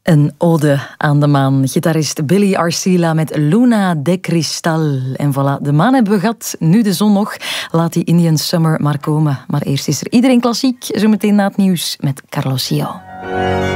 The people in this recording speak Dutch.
Een ode aan de maan. Gitarist Billy Arcila met Luna de Cristal. En voilà, de maan hebben we gehad, nu de zon nog. Laat die Indian Summer maar komen. Maar eerst is er Iedereen Klassiek, zometeen na het nieuws met Carlos Gio.